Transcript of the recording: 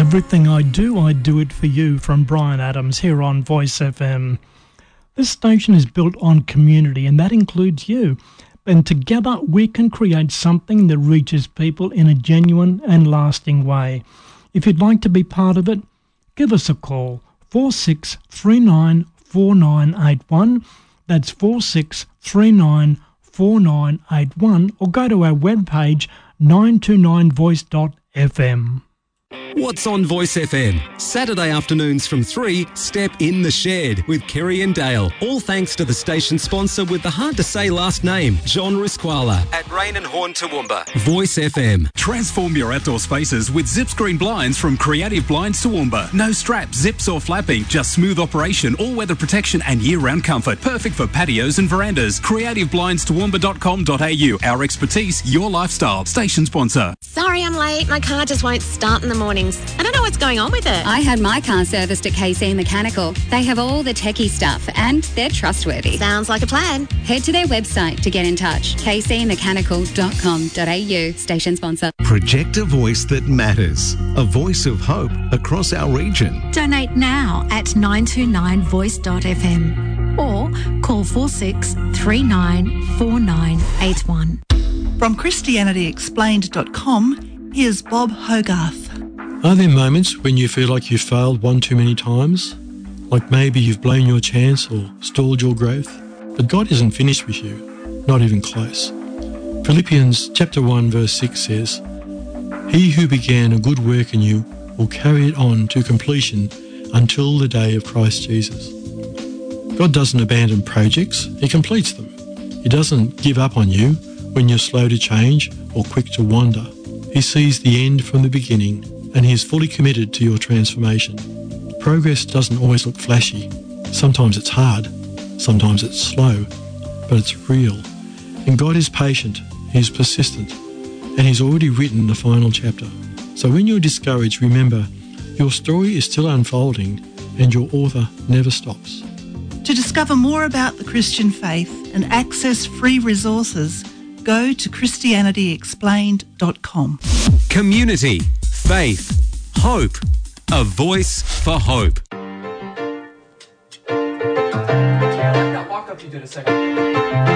Everything I do it for you, from Brian Adams here on Voice FM. This station is built on community, and that includes you. And together we can create something that reaches people in a genuine and lasting way. If you'd like to be part of it, give us a call, 46394981. That's 46394981, or go to our webpage 929voice.fm. What's on Voice FM? Saturday afternoons from 3, Step in the Shed with Kerry and Dale. All thanks to the station sponsor with the hard-to-say last name, John Risquala at Rain and Horn Toowoomba. Voice FM. Transform your outdoor spaces with Zip Screen Blinds from Creative Blinds Toowoomba. No straps, zips or flapping, just smooth operation, all-weather protection and year-round comfort. Perfect for patios and verandas. CreativeBlindsToowoomba.com.au. Our expertise, your lifestyle. Station sponsor. Sorry I'm late. My car just won't start in the mornings. I don't know what's going on with it. I had my car serviced at KC Mechanical. They have all the techie stuff and they're trustworthy. Sounds like a plan. Head to their website to get in touch. kcmechanical.com.au. Station sponsor. Project a voice that matters. A voice of hope across our region. Donate now at 929voice.fm or call 46394981. From ChristianityExplained.com, here's Bob Hogarth. Are there moments when you feel like you've failed one too many times? Like maybe you've blown your chance or stalled your growth? But God isn't finished with you, not even close. Philippians chapter 1 verse 6 says, "He who began a good work in you will carry it on to completion until the day of Christ Jesus." God doesn't abandon projects, He completes them. He doesn't give up on you when you're slow to change or quick to wander. He sees the end from the beginning, and He is fully committed to your transformation. Progress doesn't always look flashy. Sometimes it's hard, sometimes it's slow, but it's real. And God is patient, He is persistent, and He's already written the final chapter. So when you're discouraged, remember, your story is still unfolding and your author never stops. To discover more about the Christian faith and access free resources, go to ChristianityExplained.com. Community, faith, hope. A voice for hope. Walk up, you did a second.